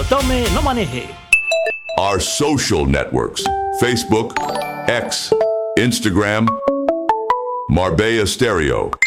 tome, no maneje. Our social networks: Facebook, X, Instagram, Marbella Stereo.